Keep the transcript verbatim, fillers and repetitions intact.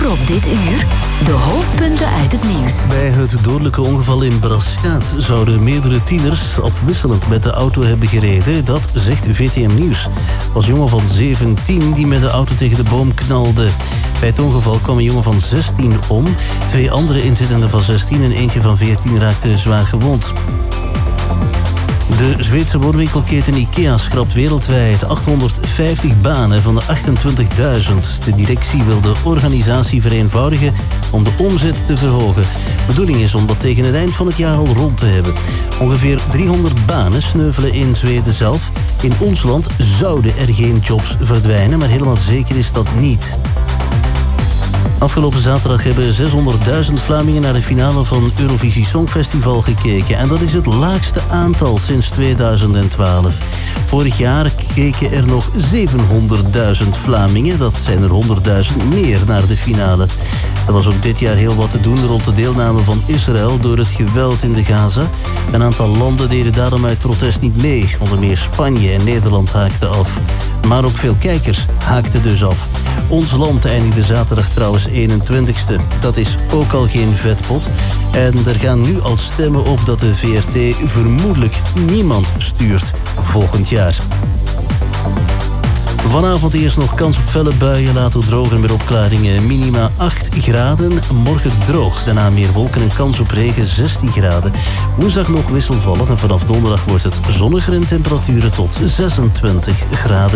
Voor op dit uur de hoofdpunten uit het nieuws. Bij het dodelijke ongeval in Braschaat zouden meerdere tieners afwisselend met de auto hebben gereden. Dat zegt V T M Nieuws. Het was een jongen van zeventien die met de auto tegen de boom knalde. Bij het ongeval kwam een jongen van zestien om. Twee andere inzittenden van zestien en eentje van veertien raakten zwaar gewond. De Zweedse woonwinkelketen IKEA schrapt wereldwijd achthonderdvijftig banen van de achtentwintigduizend. De directie wil de organisatie vereenvoudigen om de omzet te verhogen. De bedoeling is om dat tegen het eind van het jaar al rond te hebben. Ongeveer driehonderd banen sneuvelen in Zweden zelf. In ons land zouden er geen jobs verdwijnen, maar helemaal zeker is dat niet. Afgelopen zaterdag hebben zeshonderdduizend Vlamingen naar de finale van Eurovisie Songfestival gekeken. En dat is het laagste aantal sinds tweeduizend twaalf. Vorig jaar keken er nog zevenhonderdduizend Vlamingen. Dat zijn er honderdduizend meer naar de finale. Er was ook dit jaar heel wat te doen rond de deelname van Israël door het geweld in de Gaza. Een aantal landen deden daarom uit protest niet mee. Onder meer Spanje en Nederland haakten af. Maar ook veel kijkers haakten dus af. Ons land eindigde zaterdag trouwens eenentwintigste. Dat is ook al geen vetpot. En er gaan nu al stemmen op dat de V R T vermoedelijk niemand stuurt volgend jaar. Vanavond eerst nog kans op felle buien, later droog en met opklaringen. Minima acht graden, morgen droog. Daarna meer wolken en kans op regen, zestien graden. Woensdag nog wisselvallig en vanaf donderdag wordt het zonniger en temperaturen tot zesentwintig graden.